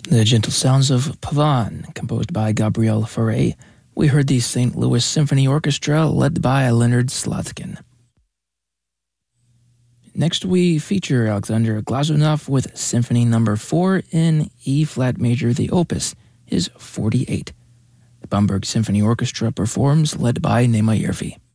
The Gentle Sounds of Pavan, composed by Gabriel Fauré. We heard the St. Louis Symphony Orchestra, led by Leonard Slutskin. Next, we feature Alexander Glazunov with Symphony No. 4 in E-flat major. The opus is 48. The Bamberg Symphony Orchestra performs, led by Nema Yerfi.